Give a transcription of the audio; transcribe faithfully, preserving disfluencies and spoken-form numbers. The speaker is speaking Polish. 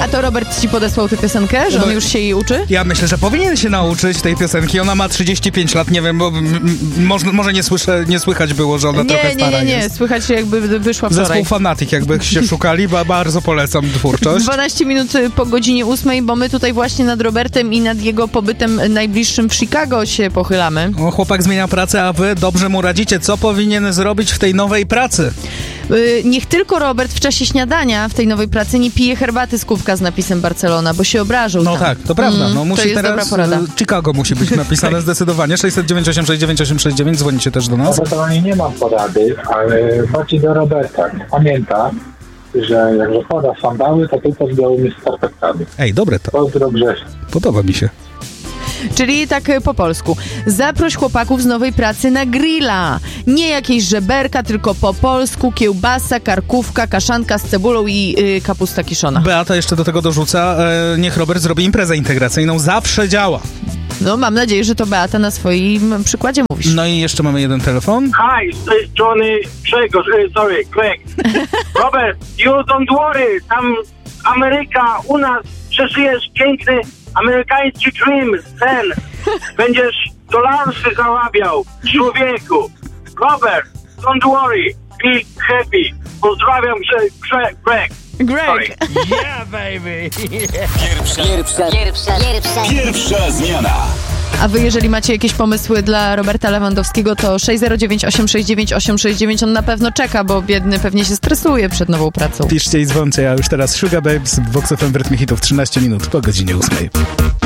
A to Robert ci podesłał tę piosenkę, że on No, już się jej uczy? Ja myślę, że powinien się nauczyć tej piosenki. Ona ma trzydzieści pięć lat, nie wiem, bo m, m, może, może nie, słyszę, nie słychać było, że ona Nie, trochę nie, stara nie, nie, jest. słychać jakby wyszła wczoraj. Zespół Fanatic, jakby się szukali, ba, bardzo polecam twórczość. dwanaście minut po godzinie ósmej, bo my tutaj właśnie nad Robertem i nad jego pobytem najbliższym w Chicago się pochylamy. O, chłopak zmienia pracę, a wy dobrze mu radzicie. Co powinien zrobić w tej nowej pracy? Yy, niech tylko Robert w czasie śniadania w tej nowej pracy nie pije herbaty z kubka z napisem Barcelona, bo się obrażą No tam. tak, to prawda. Mm, No, musi to jest teraz dobra porada. y, Chicago musi być napisane zdecydowanie. sześć dziewięć osiem sześć dziewięć osiem sześć dziewięć, dzwonicie też do nas. Ewentualnie nie mam porady, ale chodzi do Roberta. Pamięta, że jak zakłada sandały, to tylko z białymi skarpetkami. Ej, dobre to. Pozdro Grześ. Podoba mi się. Czyli tak y, po polsku. Zaproś chłopaków z nowej pracy na grilla. Nie jakieś żeberka, tylko po polsku kiełbasa, karkówka, kaszanka z cebulą i y, kapusta kiszona. Beata jeszcze do tego dorzuca, e, niech Robert zrobi imprezę integracyjną. Zawsze działa. No mam nadzieję, że to Beata na swoim przykładzie mówisz. No i jeszcze mamy jeden telefon. Hi, to jest Johnny Grzegorz, e, sorry, Greg. Robert, you don't worry, tam Ameryka, u nas przeżyjesz piękny amerykański dream, sen. Będziesz dolarsy zarabiał, człowieku. Robert, don't worry, be happy. Pozdrawiam się, Greg. Greg. Greg. Yeah, baby! Pierwsza, pierwsza, pierwsza, pierwsza, Pierwsza zmiana. A wy, jeżeli macie jakieś pomysły dla Roberta Lewandowskiego, to sześć zero dziewięć osiem sześć dziewięć osiem sześć dziewięć. On na pewno czeka, bo biedny pewnie się stresuje przed nową pracą. Piszcie i dzwoncie, a już teraz Sugar Babes w Vox F M w rytmie hitów trzynaście minut po godzinie ósmej.